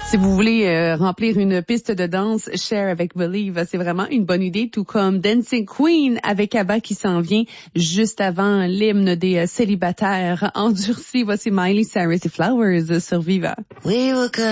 Si vous voulez remplir une piste de danse, Cher avec Believe, c'est vraiment une bonne idée, tout comme Dancing Queen avec ABBA qui s'en vient juste avant l'hymne des célibataires endurcis. Voici Miley Cyrus et Flowers sur Viva.